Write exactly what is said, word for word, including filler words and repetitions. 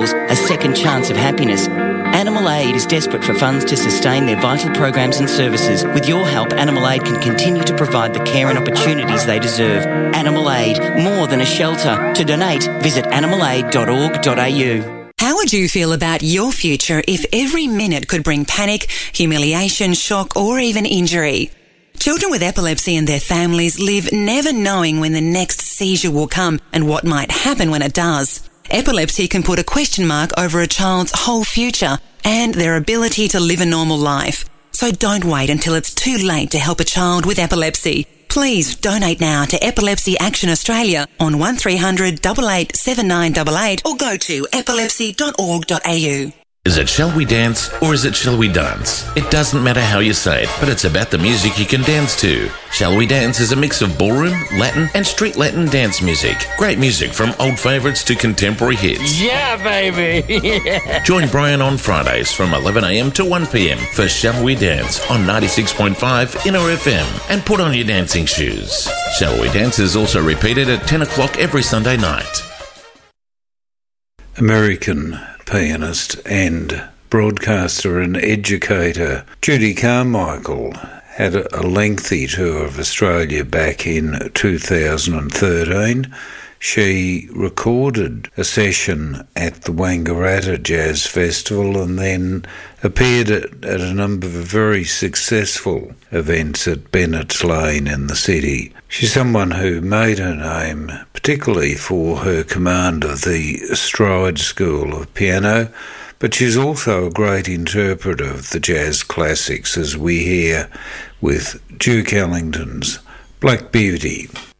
animals a second chance of happiness. Animal Aid is desperate for funds to sustain their vital programs and services. With your help, Animal Aid can continue to provide the care and opportunities they deserve. Animal Aid, more than a shelter. To donate, visit animal aid dot org dot a u. How would you feel about your future if every minute could bring panic, humiliation, shock, or even injury? Children with epilepsy and their families live never knowing when the next seizure will come and what might happen when it does. Epilepsy can put a question mark over a child's whole future and their ability to live a normal life. So don't wait until it's too late to help a child with epilepsy. Please donate now to Epilepsy Action Australia on one three hundred eight eight seven nine eight eight or go to epilepsy dot org dot a u. Is it Shall We Dance or is it Shall We Dance? It doesn't matter how you say it, but it's about the music you can dance to. Shall We Dance is a mix of ballroom, Latin and street Latin dance music. Great music from old favourites to contemporary hits. Yeah, baby! Yeah. Join Brian on Fridays from eleven a m to one p m for Shall We Dance on ninety-six point five Inner F M and put on your dancing shoes. Shall We Dance is also repeated at ten o'clock every Sunday night. American pianist and broadcaster and educator Judy Carmichael had a lengthy tour of Australia back in two thousand thirteen. She recorded a session at the Wangaratta Jazz Festival and then appeared at, at a number of very successful events at Bennett's Lane in the city. She's someone who made her name particularly for her command of the Stride School of Piano, but she's also a great interpreter of the jazz classics, as we hear with Duke Ellington's Black Beauty.